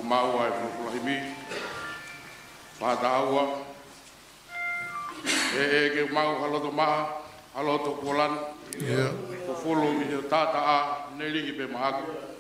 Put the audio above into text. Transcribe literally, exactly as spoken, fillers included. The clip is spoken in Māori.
mau ai fulahimi pataua e e ke mau halo to ma halo to polan Yeah. ko fulu i tata a neli pe ma